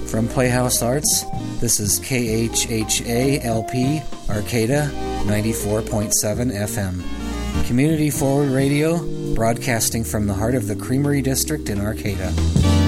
From Playhouse Arts, this is KHHA-LP, Arcata, 94.7 FM. Community Forward Radio, broadcasting from the heart of the Creamery District in Arcata.